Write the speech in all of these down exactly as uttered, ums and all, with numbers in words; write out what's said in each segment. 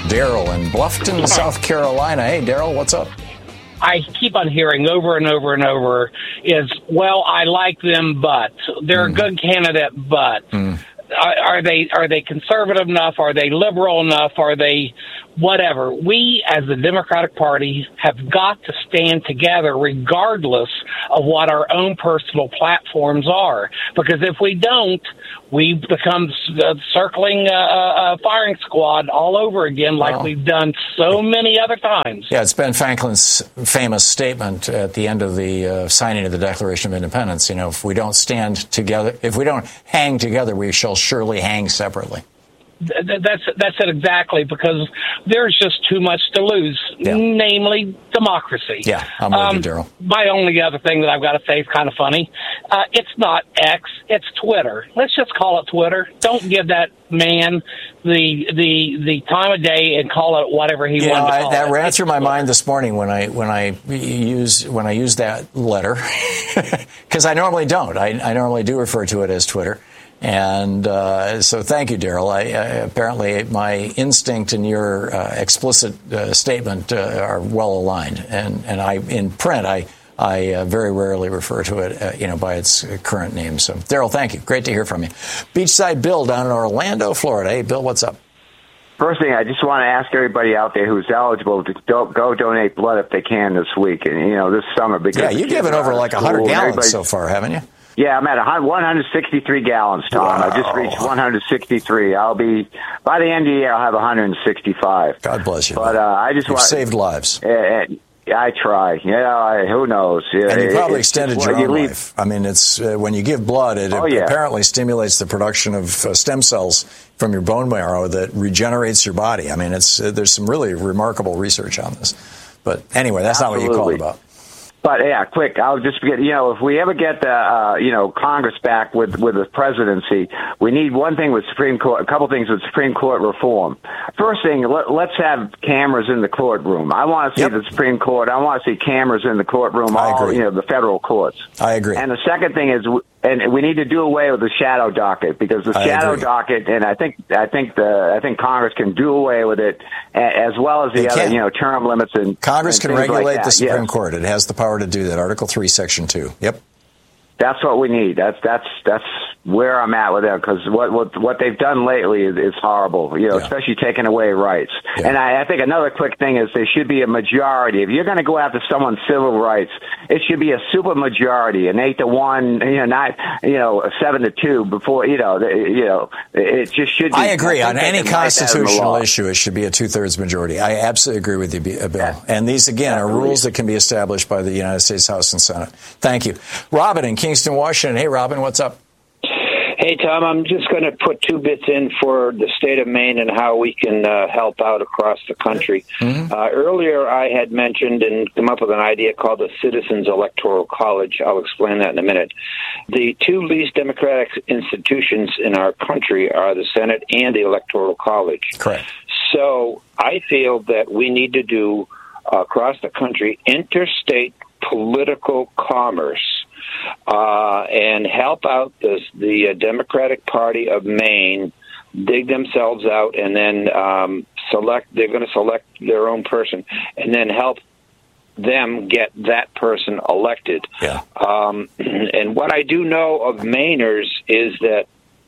Daryl in Bluffton, South Carolina. Hey, Daryl, what's up? I keep on hearing over and over and over is, well, I like them, but they're mm. a good candidate, but mm. are, are they are they conservative enough? Are they liberal enough? Are they whatever? We, as the Democratic Party, have got to stand together regardless of what our own personal platforms are. Because if we don't, we become uh, circling a uh, uh, firing squad all over again like well, we've done so many other times. Yeah, it's Ben Franklin's famous statement at the end of the uh, signing of the Declaration of Independence. You know, if we don't stand together, if we don't hang together, we shall surely hang separately. That's that's it exactly, because there's just too much to lose, yeah. namely democracy. Yeah, I'm with um, you, Daryl. My only other thing that I've got to say is kind of funny. Uh, it's not X, it's Twitter. Let's just call it Twitter. Don't give that man the the the time of day and call it whatever he you wants know, to call I, that it. ran through my mind this morning when I when I use when I use that letter, because I normally don't. I, I normally do refer to it as Twitter. And uh, so thank you, Daryl. I, I, apparently my instinct and your uh, explicit uh, statement uh, are well aligned. And, and I, in print, I, I uh, very rarely refer to it, uh, you know, by its current name. So, Daryl, thank you. Great to hear from you. Beachside Bill down in Orlando, Florida. Hey, Bill, what's up? First thing, I just want to ask everybody out there who's eligible to do, go donate blood if they can this week. And, you know, this summer. Because yeah, you've given over like one hundred gallons so far, haven't you? Yeah, I'm at one hundred sixty-three gallons, Tom. Wow. I just reached one hundred sixty-three. I'll be, by the end of the year, I'll have one hundred sixty-five. God bless you. But uh, I just You've want saved lives. Uh, uh, I try. You know, I, who knows? And you probably it, extended your own you life. I mean, it's uh, when you give blood, it oh, yeah. apparently stimulates the production of uh, stem cells from your bone marrow that regenerates your body. I mean, it's uh, there's some really remarkable research on this. But anyway, that's Absolutely. not what you called about. But yeah, quick. I'll just get, you know, if we ever get the, uh, you know, Congress back with with the presidency, we need one thing with Supreme Court, a couple things with Supreme Court reform. First thing, let, let's have cameras in the courtroom. I want to see yep. the Supreme Court. I want to see cameras in the courtroom. I all agree. You know, the federal courts. I agree. And the second thing is, and we need to do away with the shadow docket, because the I shadow agree. docket, and I think I think the I think Congress can do away with it, as well as the They other, can. you know, term limits and Congress and can things regulate like the Supreme yes. Court. It has the power to do that. Article three, Section two. Yep. That's what we need. That's that's that's where I'm at with them, because what what what they've done lately is, is horrible. You know, yeah. especially taking away rights. Yeah. And I, I think another quick thing is there should be a majority. If you're going to go after someone's civil rights, it should be a super majority, an eight to one, you know, not you know, a seven to two. Before you know, the, you know, it just should be. I agree I on any constitutional right issue. It should be a two thirds majority. I absolutely agree with you, Bill. Yeah. And these again yeah, are rules that can be established by the United States House and Senate. Thank you, Robin in Kingston, Washington. Hey, Robin, what's up? Hey, Tom, I'm just going to put two bits in for the state of Maine and how we can uh, help out across the country. Mm-hmm. Uh, earlier, I had mentioned and come up with an idea called the Citizens Electoral College. I'll explain that in a minute. The two least democratic institutions in our country are the Senate and the Electoral College. Correct. So I feel that we need to do, uh, across the country, interstate political commerce. Uh, and help out the, the uh, Democratic Party of Maine dig themselves out and then um, select, they're going to select their own person and then help them get that person elected. Yeah. Um, and what I do know of Mainers is that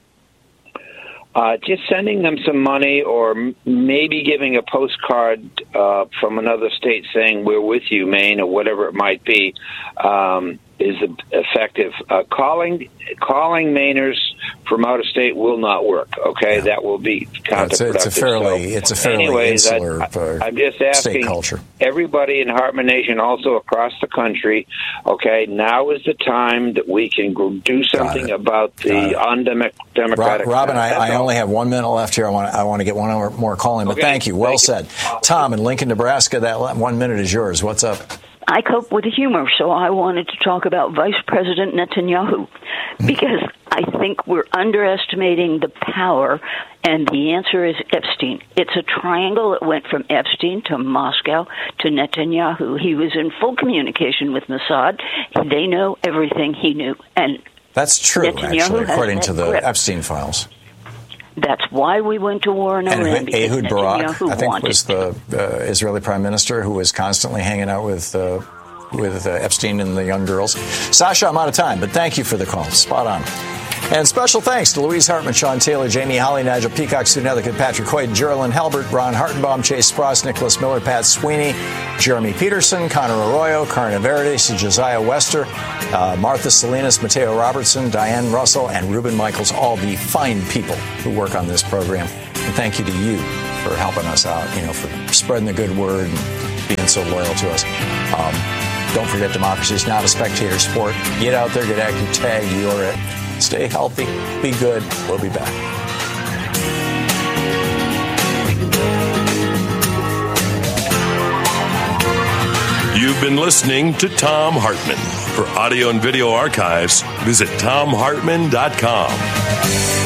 Uh, just sending them some money or m- maybe giving a postcard uh, from another state saying, we're with you, Maine, or whatever it might be, um, is effective. Uh, calling calling Mainers from out of state will not work, okay? Yeah. That will be counterproductive. It's a, it's a fairly, so, it's a fairly anyways, insular I, I, I'm just asking state culture. Everybody in Hartman Nation, also across the country, okay, now is the time that we can go do something about the undemocratic. Robin, I, I only have one minute left here. I want to, I want to get one more call in, but okay. thank you. Well thank said. You. Tom in Lincoln, Nebraska, that one minute is yours. What's up? I cope with humor, so I wanted to talk about Vice President Netanyahu, because I think we're underestimating the power, and the answer is Epstein. It's a triangle that went from Epstein to Moscow to Netanyahu. He was in full communication with Mossad. They know everything he knew. And that's true, Netanyahu actually, according to the grip. Epstein files. That's why we went to war in Iran. And Ehud Barak, I think, wanted. was the uh, Israeli prime minister who was constantly hanging out with uh, with uh, Epstein and the young girls. Sasha, I'm out of time, but thank you for the call. Spot on. And special thanks to Louise Hartman, Sean Taylor, Jamie Holly, Nigel Peacock, Sue Nethercutt, Patrick Hoyt, Geraldine Halbert, Ron Hartenbaum, Chase Spross, Nicholas Miller, Pat Sweeney, Jeremy Peterson, Connor Arroyo, Karna Verides, Josiah Wester, uh, Martha Salinas, Mateo Robertson, Diane Russell, and Ruben Michaels, all the fine people who work on this program. And thank you to you for helping us out, you know, for spreading the good word and being so loyal to us. Um, don't forget, democracy is not a spectator sport. Get out there, get active, tag, you're it. Stay healthy, be good. We'll be back. You've been listening to Thom Hartmann. For audio and video archives, visit thom hartmann dot com.